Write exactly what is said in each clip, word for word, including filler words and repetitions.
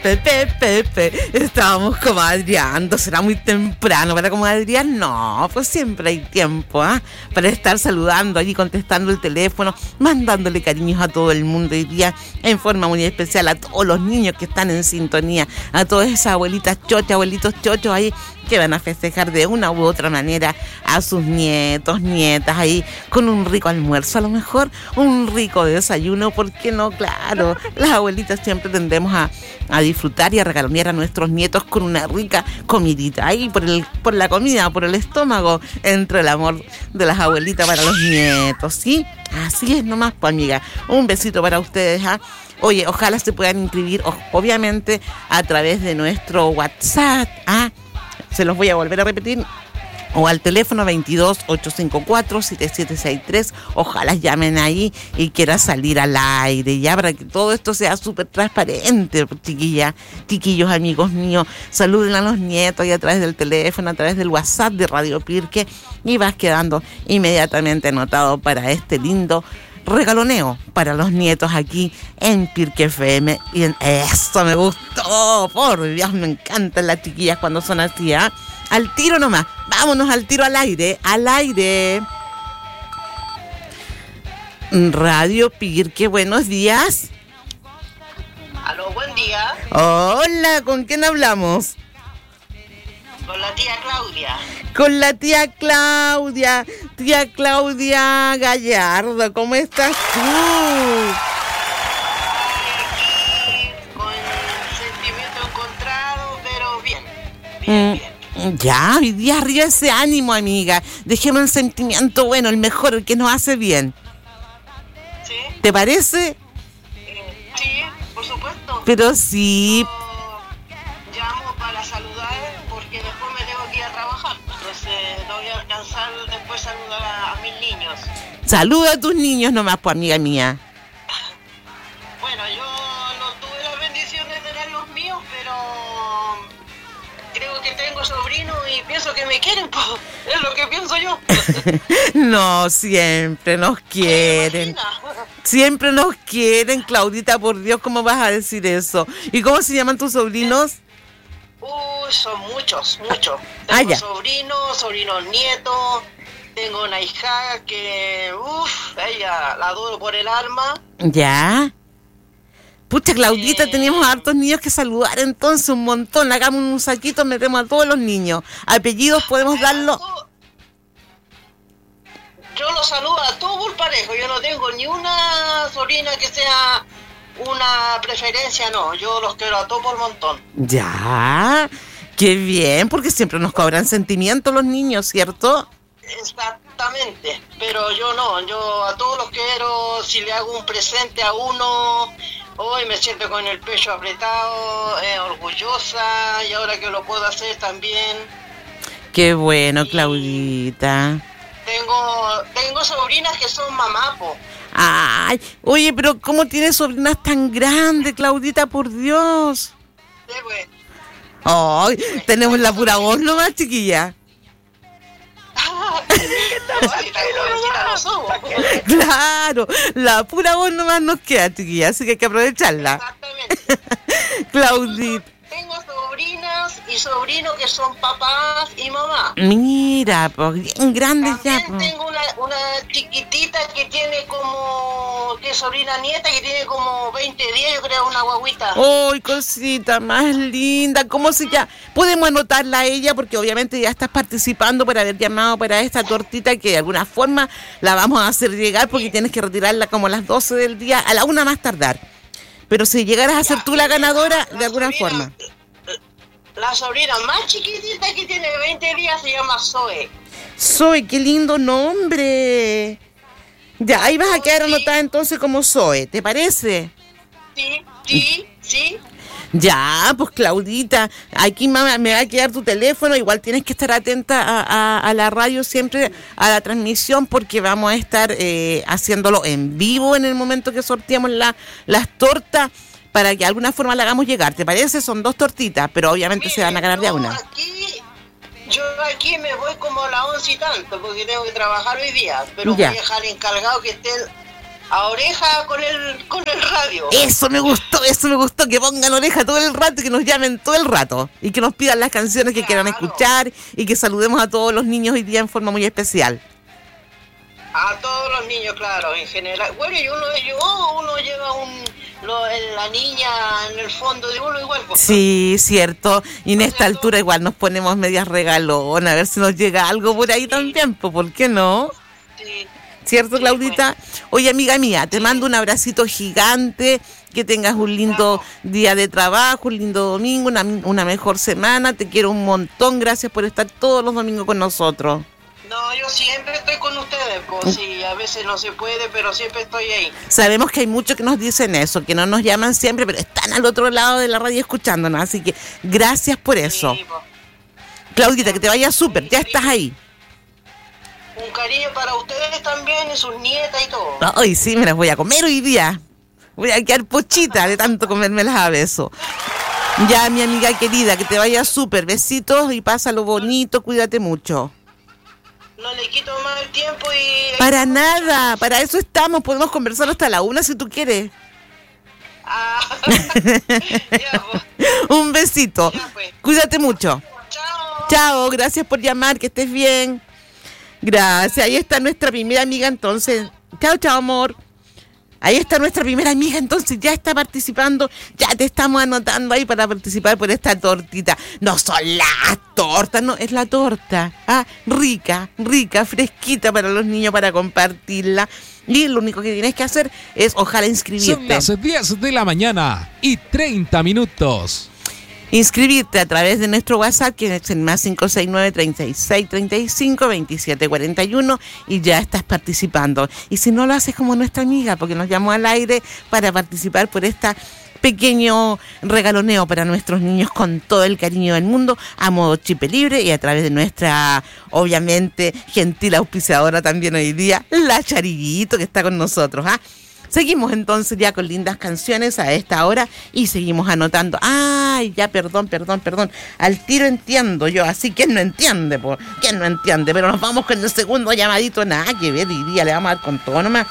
Pepe, Pepe, Pepe. Estábamos comadreando. ¿Será muy temprano para comadrear? No, pues siempre hay tiempo, ¿ah? ¿eh? Para estar saludando allí, contestando el teléfono, mandándole cariños a todo el mundo hoy día, en forma muy especial a todos los niños que están en sintonía, a todas esas abuelitas chochas, abuelitos chochos ahí, que van a festejar de una u otra manera a sus nietos, nietas ahí, con un rico almuerzo, a lo mejor un rico desayuno, ¿por qué no? Claro, las abuelitas siempre tendemos a, a disfrutar y a regalonear a nuestros nietos con una rica comidita ahí, por el, por la comida, por el estómago, entre el amor de las abuelitas para los nietos, ¿sí? Así es nomás, pues amiga, un besito para ustedes, ¿ah? Oye, ojalá se puedan inscribir, obviamente, a través de nuestro WhatsApp, ¿ah? Se los voy a volver a repetir, o al teléfono veintidós, ochocientos cincuenta y cuatro, setenta y siete sesenta y tres. Ojalá llamen ahí y quieran salir al aire, ya, para que todo esto sea súper transparente, chiquilla, chiquillos, amigos míos. Saluden a los nietos y a través del teléfono, a través del WhatsApp de Radio Pirque, y vas quedando inmediatamente anotado para este lindo regaloneo para los nietos aquí en Pirque F M. Y en eso me gustó, por Dios, me encantan las chiquillas cuando son así, ¿eh? Al tiro nomás, vámonos al tiro al aire, al aire. Radio Pirque, buenos días. Aló, buen día. Hola, ¿con quién hablamos? Con la tía Claudia. Con la tía Claudia, tía Claudia Gallardo, ¿cómo estás tú? Aquí con sentimiento encontrado, pero bien, bien, Mm. bien. Ya, hoy día arriba ese ánimo, amiga. Dejemos el sentimiento bueno, el mejor, el que nos hace bien. ¿Sí? ¿Te parece? Eh, sí, por supuesto. Pero sí. Yo llamo para saludar porque después me tengo que ir a trabajar. Entonces no voy a alcanzar después saludar a, a mis niños. Saluda a tus niños nomás, pues, amiga mía. Bueno, yo no tuve la bendición de tener los míos, pero creo que tengo sobrinos y pienso que me quieren, pues, es lo que pienso yo. No, siempre nos quieren. Siempre nos quieren, Claudita, por Dios, ¿cómo vas a decir eso? ¿Y cómo se llaman tus sobrinos? Uy, son muchos, muchos. Ah, Tengo ya. sobrinos, sobrinos nietos, tengo una hija que, uff, ella la adoro por el alma. ¿Ya? Pucha, Claudita, Eh. teníamos hartos niños que saludar, entonces un montón. Hagamos un saquito, metemos a todos los niños. Apellidos podemos darlo. Yo los saludo a todos por parejo, yo no tengo ni una sobrina que sea una preferencia, no, yo los quiero a todos por montón. Ya, qué bien, porque siempre nos cobran sentimientos los niños, ¿cierto? Exactamente, pero yo no, yo a todos los quiero, si le hago un presente a uno, hoy me siento con el pecho apretado, eh, orgullosa, y ahora que lo puedo hacer también. Qué bueno, Claudita. Tengo tengo sobrinas que son mamá, po. Ay, oye, pero ¿cómo tienes sobrinas tan grandes, Claudita, por Dios? Sí, pues. Ay, tenemos la pura voz nomás, chiquilla. No somos. Claro, la pura voz nomás nos queda, chiquilla, así que hay que aprovecharla. Exactamente. Claudita. Tengo sobrinas y sobrinos que son papás y mamá. Mira, pues bien grandes ya. También Pues. tengo una, una chiquitita que tiene como, que es sobrina nieta, que tiene como veinte días, yo creo, una guaguita. ¡Ay, cosita más linda! ¿Cómo se llama? Podemos anotarla a ella porque obviamente ya estás participando por haber llamado para esta tortita que de alguna forma la vamos a hacer llegar porque tienes que retirarla como a las doce del día, a la una más tardar. Pero si llegaras a ser tú la ganadora, de alguna forma. La sobrina más chiquitita que tiene veinte días se llama Zoe. Zoe, qué lindo nombre. Ya, ahí vas a quedar anotada entonces como Zoe, ¿te parece? Sí, sí, sí. Ya, pues Claudita, aquí mamá, me va a quedar tu teléfono, igual tienes que estar atenta a, a, a la radio siempre, a la transmisión, porque vamos a estar eh, haciéndolo en vivo en el momento que sorteamos la, las tortas, para que de alguna forma la hagamos llegar, ¿te parece? Son dos tortitas, pero obviamente Mire, se van a ganar de a yo una. Aquí, yo aquí me voy como a las once y tanto, porque tengo que trabajar hoy día, pero Ya. voy a dejar encargado que esté a oreja con el con el radio. Eso me gustó, eso me gustó, que pongan oreja todo el rato y que nos llamen todo el rato y que nos pidan las canciones que Claro. quieran escuchar y que saludemos a todos los niños hoy día en forma muy especial. A todos los niños, claro, en general. Bueno, y uno, yo, uno lleva un, lo, la niña en el fondo de uno igual. Pues. Sí, cierto, y en esta altura igual nos ponemos medias regalonas, a ver si nos llega algo por ahí Sí. también, pues, ¿por qué no? Sí. ¿Cierto, Sí, Claudita? Oye, amiga mía, te mando un abracito gigante, que tengas un lindo día de trabajo, un lindo domingo, una, una mejor semana, te quiero un montón, gracias por estar todos los domingos con nosotros. No, yo siempre estoy con ustedes, pues sí, a veces no se puede, pero siempre estoy ahí. Sabemos que hay muchos que nos dicen eso, que no nos llaman siempre, pero están al otro lado de la radio escuchándonos, así que gracias por eso. Sí, pues. Claudita, que te vaya súper, ya estás ahí. Un cariño para ustedes también y sus nietas y todo. Ay, sí, me las voy a comer hoy día. Voy a quedar pochita de tanto comérmelas a beso. Ya, mi amiga querida, que te vaya súper. Besitos y pásalo bonito, cuídate mucho. No le quito más el tiempo y... Para nada, para eso estamos. Podemos conversar hasta la una si tú quieres. Ah, ya, pues. Un besito. Ya, pues. Cuídate mucho. Chao. Chao, gracias por llamar, que estés bien. Gracias, ahí está nuestra primera amiga entonces. Chao, chao, amor. Ahí está nuestra primera amiga, entonces ya está participando, ya te estamos anotando ahí para participar por esta tortita. No son las tortas, no, es la torta. Ah, rica, rica, fresquita para los niños para compartirla. Y lo único que tienes que hacer es, ojalá, inscribirte. Son las diez de la mañana y treinta minutos. Inscribirte a través de nuestro WhatsApp, que es el más cinco seis nueve, treinta y seis, treinta y cinco, veintisiete cuarenta y uno, y ya estás participando. Y si no, lo haces como nuestra amiga, porque nos llamó al aire para participar por esta pequeño regaloneo para nuestros niños con todo el cariño del mundo, a modo chipe libre y a través de nuestra, obviamente, gentil auspiciadora también hoy día, la Charillito, que está con nosotros, ¿ah? Seguimos entonces ya con lindas canciones a esta hora y seguimos anotando. Ay, ya, perdón, perdón, perdón. Al tiro entiendo yo, así que no entiende, pues. ¿Quién no entiende? Pero nos vamos con el segundo llamadito, nada que ver, diría, le vamos a dar con todo nomás.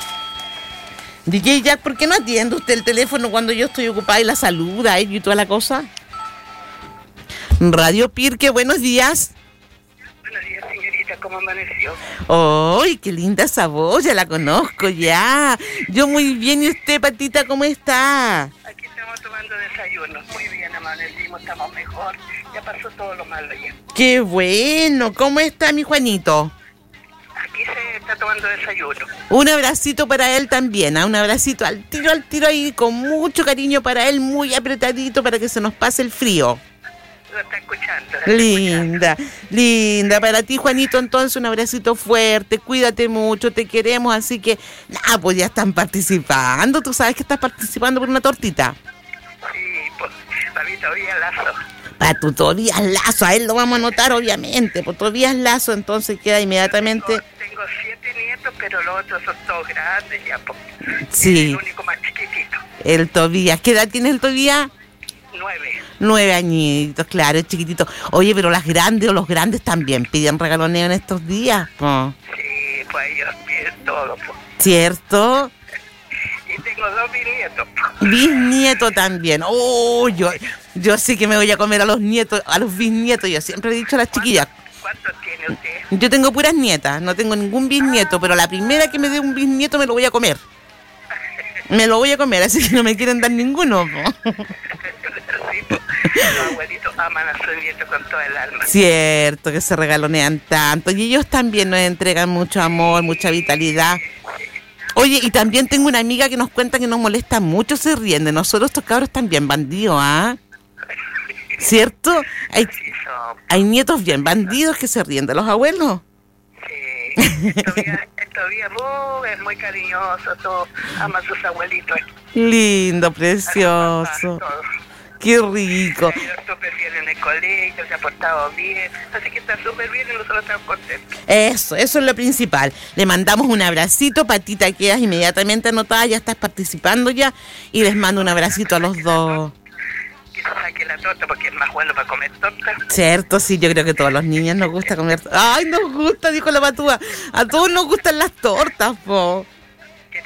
D J Jack, ¿por qué no atiende usted el teléfono cuando yo estoy ocupada y la saluda eh, y toda la cosa? Radio Pirque, buenos días. Buenos días, señorita, ¿cómo amaneció? ¡Ay, qué linda esa voz! Ya la conozco, ya. Yo muy bien, ¿y usted, Patita, cómo está? Aquí estamos tomando desayuno. Muy bien, amanecimos, estamos mejor. Ya pasó todo lo malo ya. ¡Qué bueno! ¿Cómo está mi Juanito? Aquí se está tomando desayuno. Un abracito para él también, ¿ah? Un abracito al tiro, al tiro ahí, con mucho cariño para él, muy apretadito para que se nos pase el frío. Lo está escuchando. Lo está Linda, escuchando. linda. Para ti, Juanito, entonces un abracito fuerte, cuídate mucho, te queremos, así que, nada, pues ya están participando. Tú sabes que estás participando por una tortita. Sí, pues, para todavía Lazo. Para tu Tobías Lazo, a él lo vamos a anotar, obviamente. Por Tobías Lazo, entonces queda inmediatamente. Tengo, tengo siete nietos, pero los otros son todos grandes ya, pues. Sí. El único más chiquitito. El Tobías. ¿Qué edad tiene el Tobías? Nueve. Nueve añitos, claro, es chiquitito. Oye, pero las grandes o los grandes también piden regaloneo en estos días, po. Sí, pues ellos piden todo, pues. ¿Cierto? Y tengo dos bisnietos, pues. Bisnieto también. Oh, yo, yo sí que me voy a comer a los nietos, a los bisnietos. Yo siempre he dicho a las chiquillas. ¿Cuántos tiene usted? Yo tengo puras nietas, no tengo ningún bisnieto, pero la primera que me dé un bisnieto me lo voy a comer. Me lo voy a comer, así que no me quieren dar ninguno, po. Sí, pues, los abuelitos aman a su nieto con todo el alma. Cierto, que se regalonean tanto. Y ellos también nos entregan mucho amor, mucha vitalidad. Oye, y también tengo una amiga que nos cuenta que nos molesta mucho, se ríen de nosotros, estos cabros también bandidos, ¿ah? ¿Cierto? Hay, Sí, son, hay nietos bien bandidos que se ríen de los abuelos. sí. Todavía, todavía oh, es muy cariñoso, todo, ama a sus abuelitos. Lindo, a sus precioso. papás, todo. Qué rico. Se ha ido súper bien en el colegio, se ha portado bien, así que está súper bien y nosotros estamos contentos. Eso, eso es lo principal. Le mandamos un abracito, Patita, quedas inmediatamente anotada, ya estás participando ya. Y les mando un abracito a los dos. Que se saque la torta porque es más bueno para comer torta. Cierto, sí, yo creo que a todos los niños nos gusta comer. ¡Ay, nos gusta! Dijo la patúa. A todos nos gustan las tortas, po. Que tengan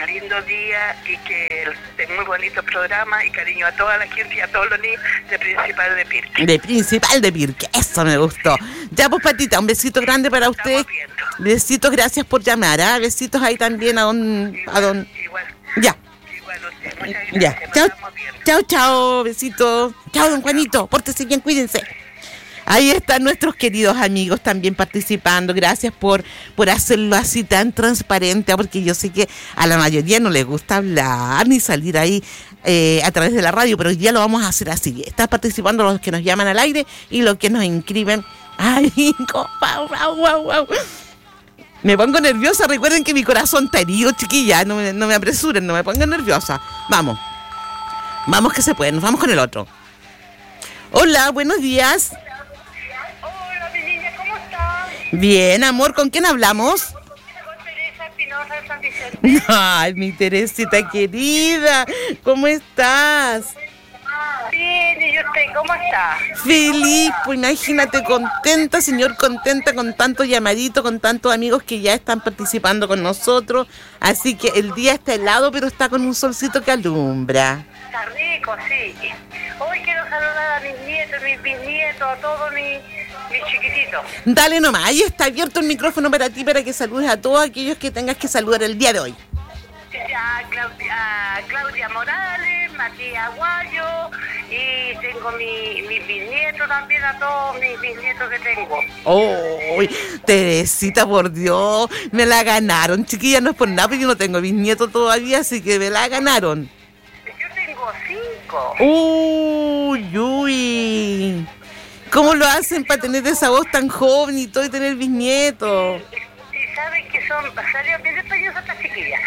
lindo día y que esté muy bonito programa y cariño a toda la gente y a todos los niños de Principal de Pirque. De Principal de Pirque, eso me gustó. Ya pues, Patita, un besito grande para usted. Besitos, gracias por llamar, ¿ah? Besitos ahí también a don... Igual, a don... igual. Ya. Igual usted, muchas gracias. Ya, Nos chao, estamos viendo. chao, chao, besitos. Chao, don Juanito, pórtese bien, cuídense. Ahí están nuestros queridos amigos también participando. Gracias por, por hacerlo así tan transparente, porque yo sé que a la mayoría no les gusta hablar ni salir ahí eh, a través de la radio, pero hoy día lo vamos a hacer así. Están participando los que nos llaman al aire y los que nos inscriben. Ay, compa, wow, wow, wow. Me pongo nerviosa, recuerden que mi corazón está herido, chiquilla, no me, no me apresuren, no me pongan nerviosa. Vamos, vamos que se puede, nos vamos con el otro. Hola, buenos días. Hola, mi niña, ¿cómo estás? Bien, amor, ¿con quién hablamos? Con Teresa Espinosa de San Vicente. Ay, mi Teresita querida, ¿cómo estás? Bien, ¿y usted cómo está? Feliz, pues imagínate, contenta, señor, contenta con tantos llamaditos, con tantos amigos que ya están participando con nosotros. Así que el día está helado, pero está con un solcito que alumbra. Está rico, sí. Hoy quiero saludar a mis nietos, mis bisnietos, a todos mis, mis chiquititos. Dale nomás, ahí está abierto el micrófono para ti, para que saludes a todos aquellos que tengas que saludar el día de hoy. A Claudia, a Claudia Morales, Matías Guayo, y tengo mi, mis bisnietos también, a todos mis bisnietos que tengo. ¡Oh! Teresita, por Dios, me la ganaron, chiquilla, no es por nada, porque yo no tengo bisnieto todavía, así que me la ganaron. Yo tengo cinco. ¡Uy, uy! ¿Cómo lo hacen para tener esa voz tan joven y todo y tener bisnietos? Y saben que son, salieron bien españolas estas chiquillas.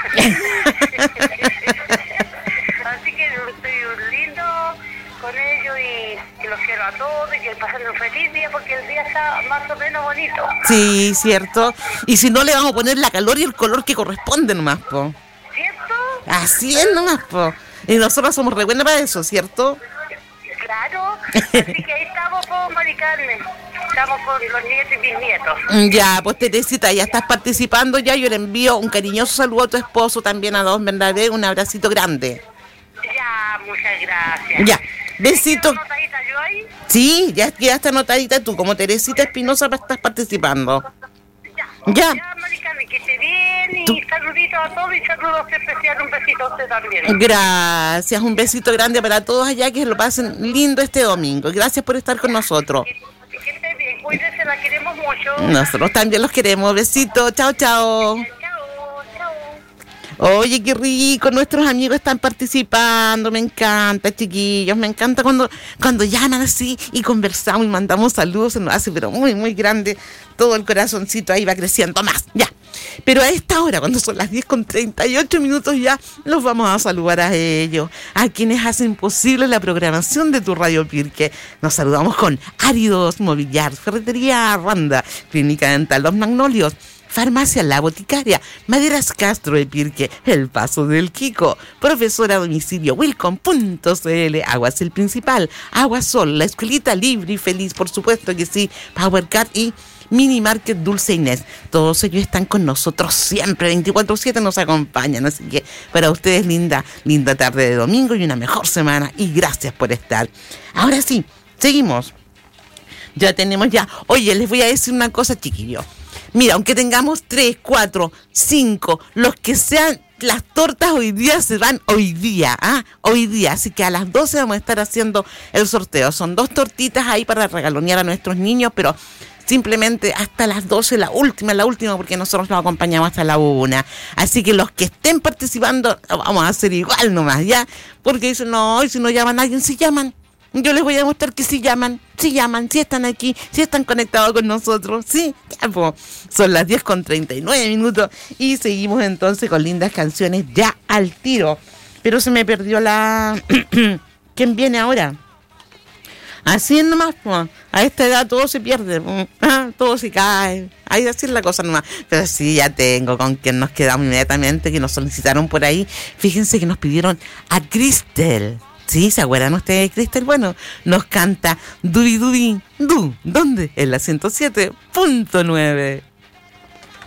Así que estoy lindo con ellos y que los quiero a todos y que pasen un feliz día porque el día está más o menos bonito. Sí, cierto. Y si no, le vamos a poner la calor y el color que corresponde nomás, po. ¿Cierto? Así es nomás, po. Y nosotros somos re buenas para eso, ¿cierto? Claro. Así que ahí estamos con Mari Carmen. Estamos con los nietos y bisnietos. Ya, pues Teresita, ya estás participando ya. Yo le envío un cariñoso saludo a tu esposo, también a Don Bernabé, un abracito grande. Ya, muchas gracias. Ya, besito. ¿Tienes notadita yo ahí? Sí, ya, ya está anotadita tú, como Teresita Espinosa estás participando. Ya. Ya. Ya, Mari Carmen, que esté bien y Tú- saluditos a todos y saludos especiales, un besito a usted también. Gracias, un besito grande para todos allá, que lo pasen lindo este domingo. Gracias por estar con nosotros. Que, que esté bien, cuídense, la queremos mucho. Nosotros también los queremos. Besito, chao, chao. Chao, chao. Oye, qué rico, nuestros amigos están participando, me encanta, chiquillos, me encanta cuando, cuando llaman así y conversamos y mandamos saludos, se nos hace pero muy, muy grande, todo el corazoncito ahí va creciendo más, ya. Pero a esta hora, cuando son las diez con treinta y ocho minutos ya, los vamos a saludar a ellos, a quienes hacen posible la programación de tu Radio Pirque. Nos saludamos con Áridos Mobiliar, Ferretería Randa, Clínica Dental Los Magnolios, Farmacia La Boticaria, Maderas Castro de Pirque, El Paso del Quico, Profesora a Domicilio Wilcom punto c l, Aguas el Principal, Aguasol, La Escuelita Libre y Feliz, por supuesto que sí, PowerCat y Mini Market Dulce Inés. Todos ellos están con nosotros siempre, veinticuatro siete nos acompañan, así que para ustedes linda, linda tarde de domingo y una mejor semana y gracias por estar. Ahora sí, seguimos. Ya tenemos ya, oye, les voy a decir una cosa, chiquillos. Mira, aunque tengamos tres, cuatro, cinco, los que sean, las tortas hoy día se van hoy día, ¿ah? Hoy día, así que a las doce vamos a estar haciendo el sorteo. Son dos tortitas ahí para regalonear a nuestros niños, pero simplemente hasta las doce, la última, la última, porque nosotros los acompañamos hasta la una. Así que los que estén participando, vamos a hacer igual nomás, ¿ya? Porque dicen, no, y si no llaman a alguien, si llaman. Yo les voy a mostrar que sí llaman, sí llaman, sí están aquí, sí están conectados con nosotros, sí, ya, po. Son las diez con treinta y nueve minutos y seguimos entonces con lindas canciones ya al tiro. Pero se me perdió la... ¿Quién viene ahora? Así es nomás, po. A esta edad todo se pierde, po. Ah, todo se cae, ahí así es la cosa nomás. Pero sí, ya tengo con quien nos quedamos inmediatamente, que nos solicitaron por ahí. Fíjense que nos pidieron a Cristel. Sí, ¿se acuerdan ustedes de Cristel? Bueno, nos canta Dubi Dubi Du. ¿Dónde? En la ciento siete punto nueve.